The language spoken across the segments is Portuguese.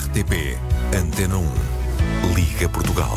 RTP Antena 1 Liga Portugal.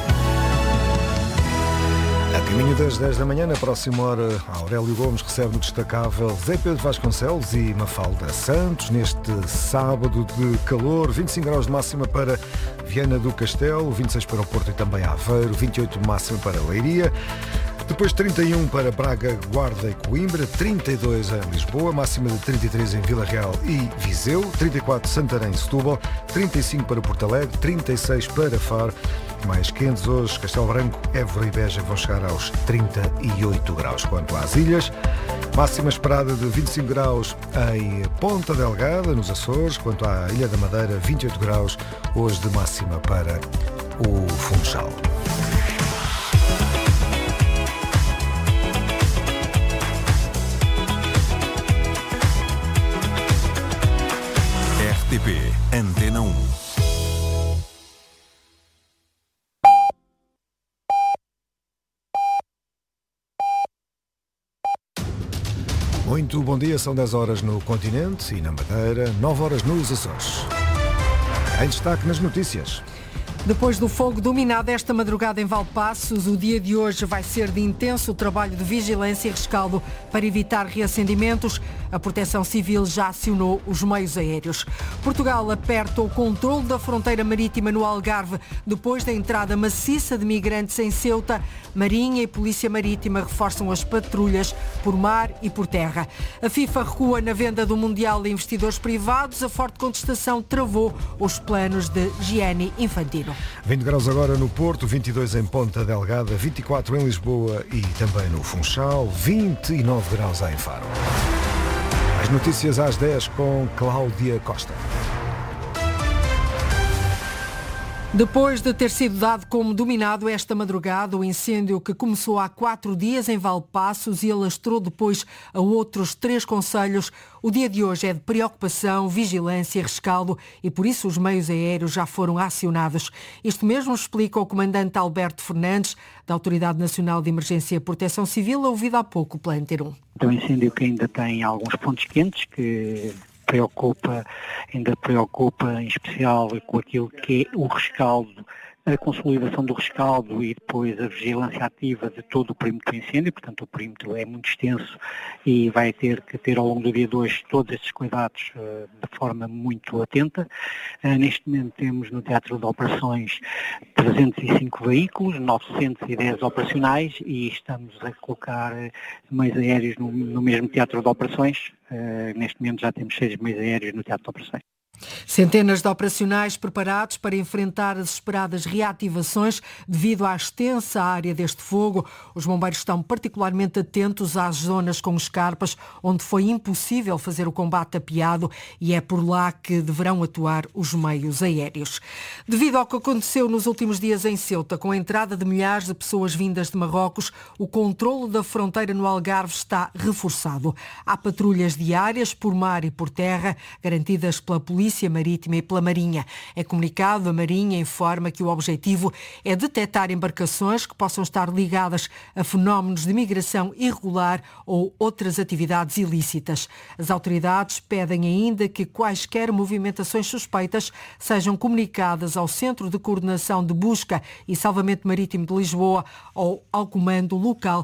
A caminho das 10 da manhã, na próxima hora, Aurélio Gomes recebe no destacável Zé Pedro Vasconcelos e Mafalda Santos, neste sábado de calor, 25 graus de máxima para Viana do Castelo, 26 para o Porto e também Aveiro, 28 de máxima para Leiria. Depois 31 para Braga, Guarda e Coimbra, 32 em Lisboa, máxima de 33 em Vila Real e Viseu, 34 Santarém e Setúbal, 35 para Porto Alegre, 36 para Faro. Mais quentes hoje, Castelo Branco, Évora e Beja vão chegar aos 38 graus. Quanto às ilhas, máxima esperada de 25 graus em Ponta Delgada, nos Açores. Quanto à Ilha da Madeira, 28 graus hoje de máxima para o Funchal. RTP Antena 1. Muito bom dia, são 10 horas no continente e na Madeira, 9 horas nos Açores. Em destaque nas notícias. Depois do fogo dominado esta madrugada em Valpaços, o dia de hoje vai ser de intenso trabalho de vigilância e rescaldo para evitar reacendimentos. A Proteção Civil já acionou os meios aéreos. Portugal aperta o controle da fronteira marítima no Algarve depois da entrada maciça de migrantes em Ceuta. Marinha e Polícia Marítima reforçam as patrulhas por mar e por terra. A FIFA recua na venda do Mundial a investidores privados. A forte contestação travou os planos de Gianni Infantino. 20 graus agora no Porto, 22 em Ponta Delgada, 24 em Lisboa e também no Funchal, 29 graus em Faro. As notícias às 10 com Cláudia Costa. Depois de ter sido dado como dominado esta madrugada, o incêndio que começou há 4 dias em Valpaços e alastrou depois a outros 3 concelhos, o dia de hoje é de preocupação, vigilância e rescaldo e por isso os meios aéreos já foram acionados. Isto mesmo explica o comandante Alberto Fernandes, da Autoridade Nacional de Emergência e Proteção Civil, ouvido há pouco pela Antena 1. É um incêndio que ainda tem alguns pontos quentes, que ainda preocupa em especial com aquilo que é o rescaldo, a consolidação do rescaldo e depois a vigilância ativa de todo o perímetro do incêndio. Portanto, o perímetro é muito extenso e vai ter que ter ao longo do dia de hoje todos estes cuidados de forma muito atenta. Neste momento temos no Teatro de Operações 305 veículos, 910 operacionais e estamos a colocar meios aéreos no mesmo Teatro de Operações. Neste momento já temos 6 meios aéreos no Teatro de Operações. Centenas de operacionais preparados para enfrentar as esperadas reativações devido à extensa área deste fogo. Os bombeiros estão particularmente atentos às zonas com escarpas, onde foi impossível fazer o combate apiado e é por lá que deverão atuar os meios aéreos. Devido ao que aconteceu nos últimos dias em Ceuta, com a entrada de milhares de pessoas vindas de Marrocos, o controlo da fronteira no Algarve está reforçado. Há patrulhas diárias por mar e por terra, garantidas pela Polícia Marítima e pela Marinha. É comunicado, a Marinha informa que o objetivo é detectar embarcações que possam estar ligadas a fenómenos de migração irregular ou outras atividades ilícitas. As autoridades pedem ainda que quaisquer movimentações suspeitas sejam comunicadas ao Centro de Coordenação de Busca e Salvamento Marítimo de Lisboa ou ao comando local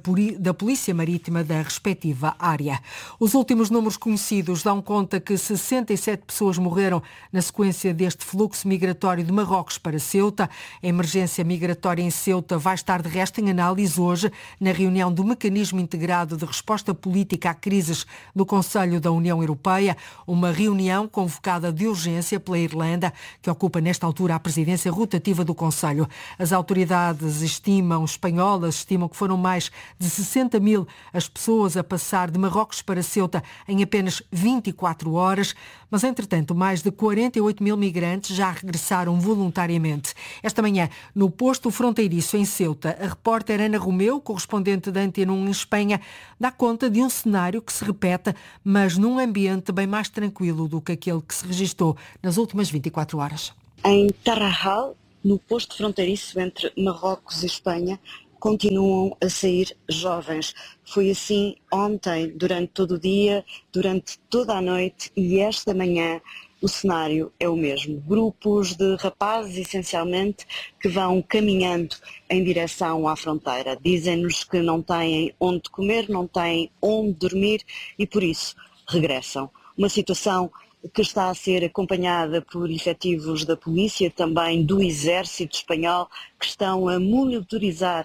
da Polícia Marítima da respectiva área. Os últimos números conhecidos dão conta que 67 pessoas morreram na sequência deste fluxo migratório de Marrocos para Ceuta. A emergência migratória em Ceuta vai estar de resto em análise hoje na reunião do Mecanismo Integrado de Resposta Política a Crises do Conselho da União Europeia, uma reunião convocada de urgência pela Irlanda, que ocupa nesta altura a presidência rotativa do Conselho. As autoridades espanholas estimam que foram mais de 60 mil as pessoas a passar de Marrocos para Ceuta em apenas 24 horas, mas entretanto mais de 48 mil migrantes já regressaram voluntariamente. Esta manhã, no posto fronteiriço em Ceuta, a repórter Ana Romeu, correspondente da Antena 1 em Espanha, dá conta de um cenário que se repete, mas num ambiente bem mais tranquilo do que aquele que se registou nas últimas 24 horas. Em Tarrajal, no posto fronteiriço entre Marrocos e Espanha, continuam a sair jovens. Foi assim ontem, durante todo o dia, durante toda a noite e esta manhã o cenário é o mesmo. Grupos de rapazes, essencialmente, que vão caminhando em direção à fronteira. Dizem-nos que não têm onde comer, não têm onde dormir e, por isso, regressam. Uma situação que está a ser acompanhada por efetivos da polícia, também do Exército Espanhol, que estão a monitorizar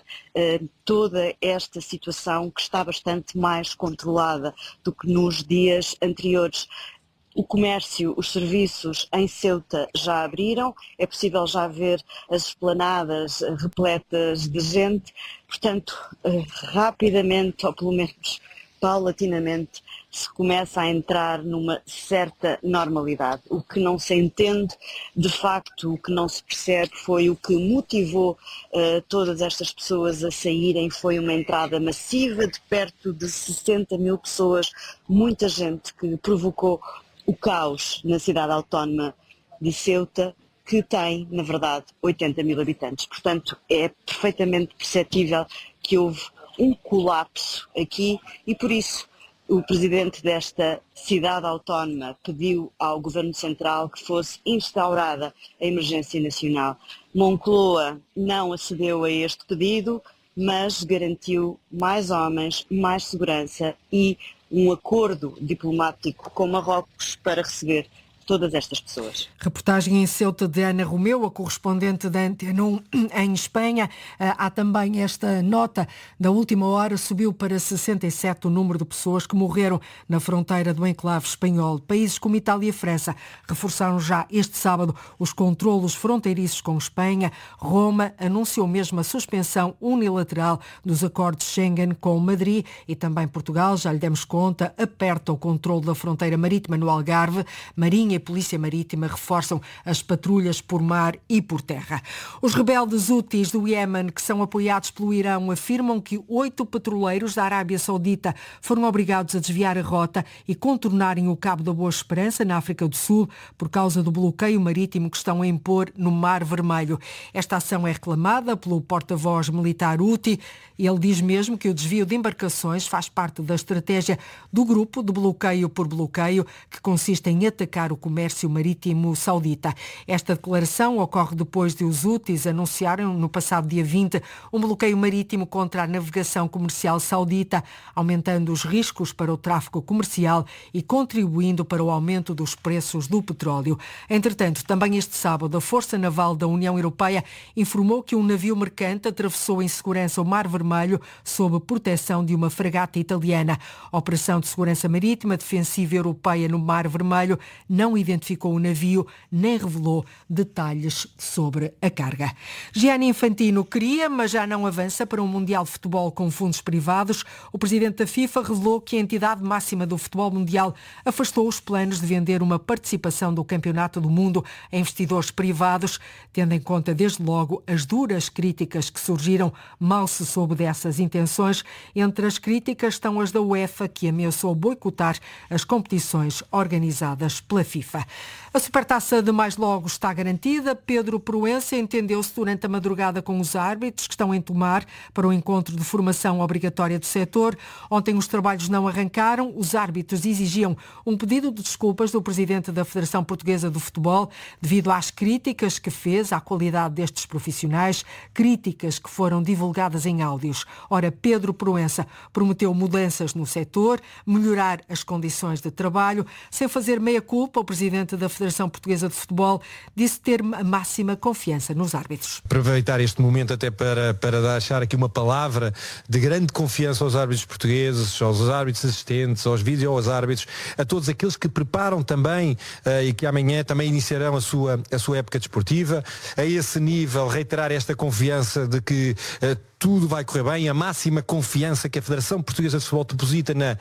toda esta situação, que está bastante mais controlada do que nos dias anteriores. O comércio, os serviços em Ceuta já abriram, é possível já ver as esplanadas repletas de gente, portanto, rapidamente, ou pelo menos paulatinamente, se começa a entrar numa certa normalidade. O que não se entende, de facto, o que não se percebe foi o que motivou todas estas pessoas a saírem, foi uma entrada massiva de perto de 60 mil pessoas, muita gente que provocou o caos na cidade autónoma de Ceuta, que tem, na verdade, 80 mil habitantes. Portanto, é perfeitamente perceptível que houve um colapso aqui e, por isso, o presidente desta cidade autónoma pediu ao Governo Central que fosse instaurada a emergência nacional. Moncloa não acedeu a este pedido, mas garantiu mais homens, mais segurança e um acordo diplomático com Marrocos para receber todas estas pessoas. Reportagem em Ceuta de Ana Romeu, a correspondente da Antena 1 em Espanha. Há também esta nota da última hora, subiu para 67 o número de pessoas que morreram na fronteira do enclave espanhol. Países como Itália e França reforçaram já este sábado os controlos fronteiriços com Espanha. Roma anunciou mesmo a suspensão unilateral dos acordos Schengen com Madrid e também Portugal, já lhe demos conta, aperta o controle da fronteira marítima no Algarve. Marinha e Polícia Marítima reforçam as patrulhas por mar e por terra. Os rebeldes Houthis do Iémen, que são apoiados pelo Irão, afirmam que 8 petroleiros da Arábia Saudita foram obrigados a desviar a rota e contornarem o Cabo da Boa Esperança, na África do Sul, por causa do bloqueio marítimo que estão a impor no Mar Vermelho. Esta ação é reclamada pelo porta-voz militar Houthi. Ele diz mesmo que o desvio de embarcações faz parte da estratégia do grupo de bloqueio por bloqueio, que consiste em atacar o comércio marítimo saudita. Esta declaração ocorre depois de os Houthis anunciarem no passado dia 20 um bloqueio marítimo contra a navegação comercial saudita, aumentando os riscos para o tráfego comercial e contribuindo para o aumento dos preços do petróleo. Entretanto, também este sábado, a Força Naval da União Europeia informou que um navio mercante atravessou em segurança o Mar Vermelho sob proteção de uma fragata italiana. A Operação de Segurança Marítima Defensiva Europeia no Mar Vermelho não identificou o navio nem revelou detalhes sobre a carga. Gianni Infantino queria, mas já não avança para um Mundial de Futebol com fundos privados. O presidente da FIFA revelou que a entidade máxima do futebol mundial afastou os planos de vender uma participação do Campeonato do Mundo a investidores privados, tendo em conta desde logo as duras críticas que surgiram. Mal se soube dessas intenções. Entre as críticas estão as da UEFA, que ameaçou boicotar as competições organizadas pela FIFA. A Supertaça de mais logo está garantida. Pedro Proença entendeu-se durante a madrugada com os árbitros que estão em Tomar para o encontro de formação obrigatória do setor. Ontem os trabalhos não arrancaram. Os árbitros exigiam um pedido de desculpas do presidente da Federação Portuguesa do Futebol devido às críticas que fez à qualidade destes profissionais, críticas que foram divulgadas em áudios. Ora, Pedro Proença prometeu mudanças no setor, melhorar as condições de trabalho. Sem fazer meia-culpa, o presidente da Federação Portuguesa de Futebol disse ter a máxima confiança nos árbitros. Aproveitar este momento até para deixar aqui uma palavra de grande confiança aos árbitros portugueses, aos árbitros assistentes, aos vídeos, aos árbitros, a todos aqueles que preparam também e que amanhã também iniciarão a sua época desportiva. A esse nível, reiterar esta confiança de que tudo vai correr bem, a máxima confiança que a Federação Portuguesa de Futebol deposita na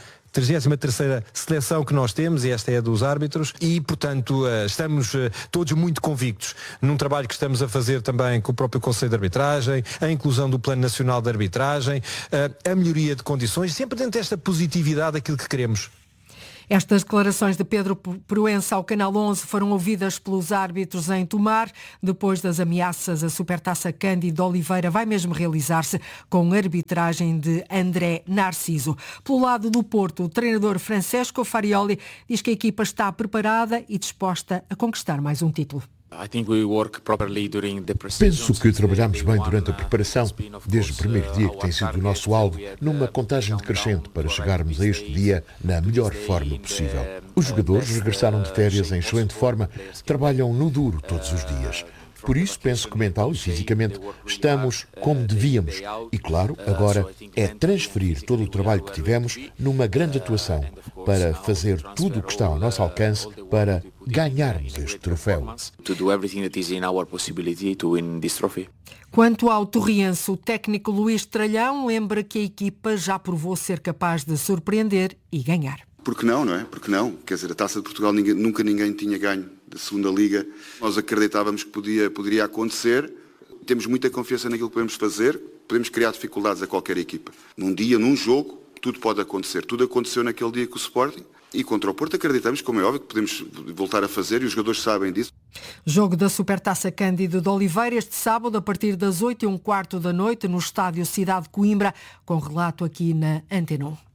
33ª seleção que nós temos, e esta é a dos árbitros, e portanto estamos todos muito convictos num trabalho que estamos a fazer também com o próprio Conselho de Arbitragem, a inclusão do Plano Nacional de Arbitragem, a melhoria de condições, sempre dentro desta positividade daquilo que queremos. Estas declarações de Pedro Proença ao Canal 11 foram ouvidas pelos árbitros em Tomar. Depois das ameaças, a Supertaça Cândido Oliveira vai mesmo realizar-se com arbitragem de André Narciso. Pelo lado do Porto, o treinador Francesco Farioli diz que a equipa está preparada e disposta a conquistar mais um título. Penso que trabalhamos bem durante a preparação, desde o primeiro dia que tem sido o nosso alvo, numa contagem decrescente para chegarmos a este dia na melhor forma possível. Os jogadores regressaram de férias em excelente forma, trabalham no duro todos os dias. Por isso, penso que mental e fisicamente estamos como devíamos. E claro, agora é transferir todo o trabalho que tivemos numa grande atuação para fazer tudo o que está ao nosso alcance para ganharmos este troféu. Quanto ao Torriense, o técnico Luís Tralhão lembra que a equipa já provou ser capaz de surpreender e ganhar. Porque não, não é? Porque não? Quer dizer, a Taça de Portugal nunca ninguém tinha ganho da segunda Liga. Nós acreditávamos que poderia acontecer. Temos muita confiança naquilo que podemos fazer. Podemos criar dificuldades a qualquer equipa. Num dia, num jogo, tudo pode acontecer. Tudo aconteceu naquele dia com o Sporting. E contra o Porto acreditamos, como é óbvio, que podemos voltar a fazer e os jogadores sabem disso. Jogo da Supertaça Cândido de Oliveira este sábado a partir das 8h15 da noite no estádio Cidade de Coimbra, com relato aqui na Antena 1.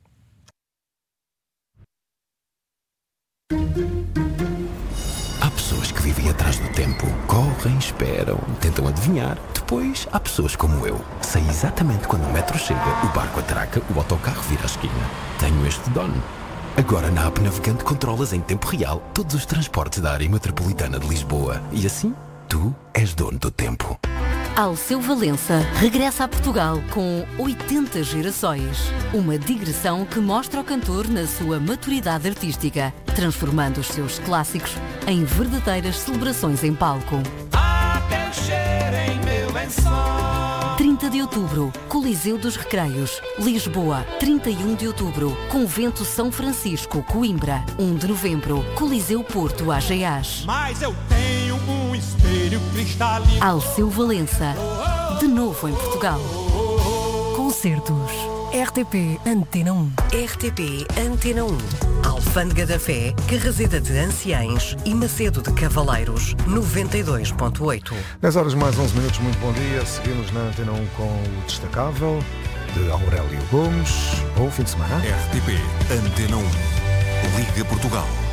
Há pessoas que vivem atrás do tempo, correm, esperam, tentam adivinhar. Depois há pessoas como eu. Sei exatamente quando o metro chega, o barco atraca, o autocarro vira a esquina. Tenho este dono. Agora na app Navegante controlas em tempo real todos os transportes da área metropolitana de Lisboa. E assim, tu és dono do tempo. Alceu Valença regressa a Portugal com 80 gerações. Uma digressão que mostra o cantor na sua maturidade artística, transformando os seus clássicos em verdadeiras celebrações em palco. 30 de outubro, Coliseu dos Recreios, Lisboa. 31 de outubro, Convento São Francisco, Coimbra. 1 de novembro, Coliseu Porto, AGAs. Mas eu tenho um espelho cristalino. Alceu Valença, de novo em Portugal. Concertos. RTP Antena 1. RTP Antena 1. Alfândega da Fé, Carraseda de Anciães e Macedo de Cavaleiros, 92.8. 10 horas mais 11 minutos, muito bom dia. Seguimos na Antena 1 com o Destacável de Aurélio Gomes. Bom fim de semana. RTP Antena 1. Liga Portugal.